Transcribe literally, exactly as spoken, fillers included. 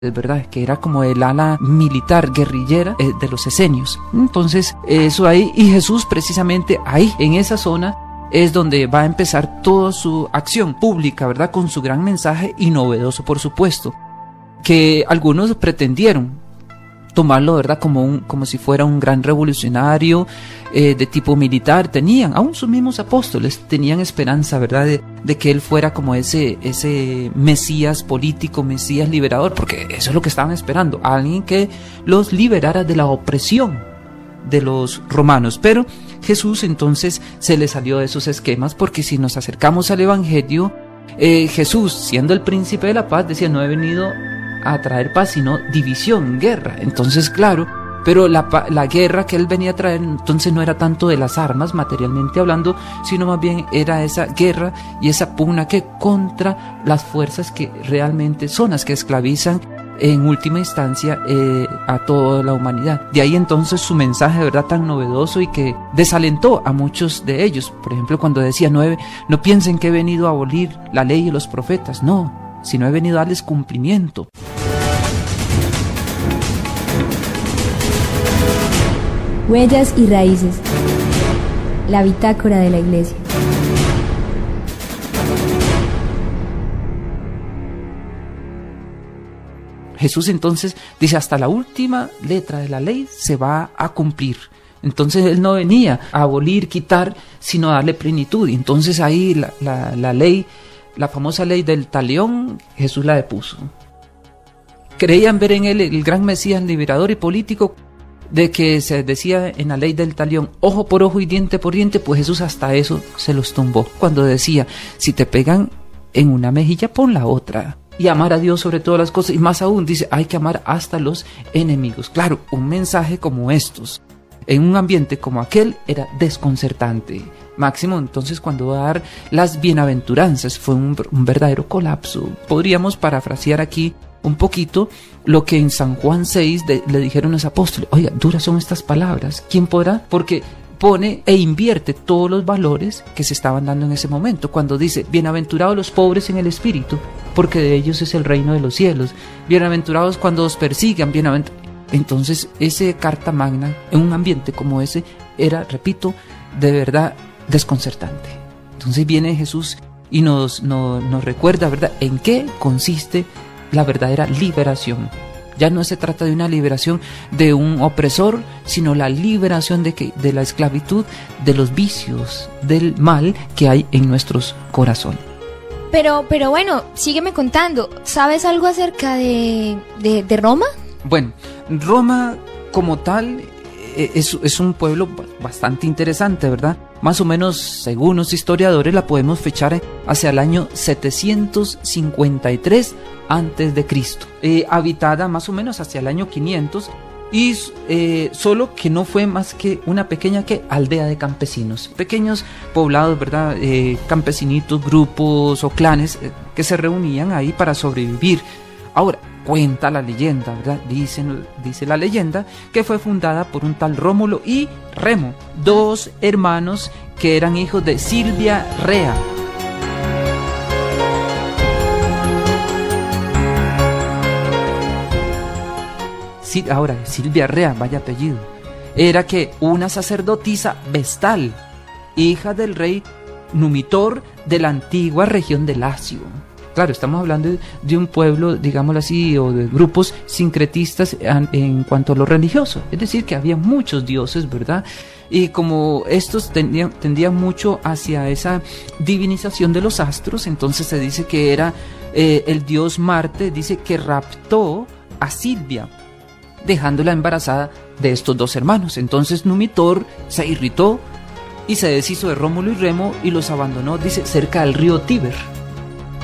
es verdad, que era como el ala militar guerrillera eh, de los esenios. Entonces, eso ahí, y Jesús precisamente ahí, en esa zona, es donde va a empezar toda su acción pública, ¿verdad? Con su gran mensaje y novedoso, por supuesto, que algunos pretendieron tomarlo, ¿verdad? Como un, como si fuera un gran revolucionario eh, de tipo militar. Tenían, aún sus mismos apóstoles tenían esperanza, ¿verdad? De, de que él fuera como ese, ese Mesías político, Mesías liberador, porque eso es lo que estaban esperando, alguien que los liberara de la opresión de los romanos. Pero Jesús entonces se le salió de esos esquemas, porque si nos acercamos al Evangelio, eh, Jesús, siendo el príncipe de la paz, decía: no he venido a traer paz, sino división, guerra. Entonces, claro, pero la, la guerra que él venía a traer entonces no era tanto de las armas, materialmente hablando, sino más bien era esa guerra y esa pugna que contra las fuerzas que realmente son las que esclavizan en última instancia eh, a toda la humanidad. De ahí entonces su mensaje, de verdad, tan novedoso y que desalentó a muchos de ellos. Por ejemplo, cuando decía: no, he, no piensen que he venido a abolir la ley y los profetas, no, sino he venido a darles cumplimiento. Huellas y raíces. La bitácora de la Iglesia. Jesús entonces dice: hasta la última letra de la ley se va a cumplir. Entonces él no venía a abolir, quitar, sino a darle plenitud. Y entonces ahí la, la, la ley, la famosa ley del talión, Jesús la depuso. Creían ver en él el gran Mesías liberador y político, de que se decía en la ley del talión, ojo por ojo y diente por diente. Pues Jesús hasta eso se los tumbó, cuando decía: si te pegan en una mejilla, pon la otra. Y amar a Dios sobre todas las cosas, y más aún dice: hay que amar hasta los enemigos. Claro, un mensaje como estos, en un ambiente como aquel, era desconcertante. Máximo entonces cuando va a dar las bienaventuranzas, fue un, un verdadero colapso. Podríamos parafrasear aquí un poquito lo que en San Juan seis de, le dijeron los apóstoles: oiga, duras son estas palabras, ¿quién podrá? Porque pone e invierte todos los valores que se estaban dando en ese momento, cuando dice: bienaventurados los pobres en el espíritu, porque de ellos es el reino de los cielos. Bienaventurados cuando os persigan, bienaventurados. Entonces, ese carta magna, en un ambiente como ese, era, repito, de verdad desconcertante. Entonces viene Jesús y nos, nos, nos recuerda, ¿verdad?, en qué consiste la verdadera liberación. Ya no se trata de una liberación de un opresor, sino la liberación de, que, de la esclavitud, de los vicios, del mal que hay en nuestros corazones. Pero, pero bueno, sígueme contando. ¿Sabes algo acerca de, de, de Roma? Bueno, Roma como tal es, es un pueblo bastante interesante, ¿verdad? Más o menos, según los historiadores, la podemos fechar hacia el año setecientos cincuenta y tres antes de Cristo, eh, habitada más o menos hacia el año quinientos, y eh, solo que no fue más que una pequeña que aldea de campesinos, pequeños poblados, ¿verdad? Eh, campesinitos, grupos o clanes eh, que se reunían ahí para sobrevivir. Ahora, cuenta la leyenda, ¿verdad? Dicen, dice la leyenda que fue fundada por un tal Rómulo y Remo, dos hermanos que eran hijos de Silvia Rea. Sí, ahora, Silvia Rea, vaya apellido. Era que una sacerdotisa vestal, hija del rey Numitor de la antigua región de Lacio. Claro, estamos hablando de, de un pueblo, digámoslo así, o de grupos sincretistas en, en cuanto a lo religioso. Es decir, que había muchos dioses, ¿verdad? Y como estos tendían, tendían mucho hacia esa divinización de los astros, entonces se dice que era eh, el dios Marte, dice que raptó a Silvia, dejándola embarazada de estos dos hermanos. Entonces Numitor se irritó y se deshizo de Rómulo y Remo y los abandonó, dice, cerca del río Tíber.